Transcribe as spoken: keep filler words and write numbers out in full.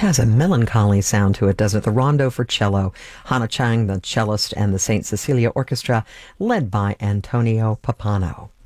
has a melancholy sound to it, doesn't it? The Rondo for Cello, Hannah Chang, the cellist, and the Saint Cecilia Orchestra, led by Antonio Pappano.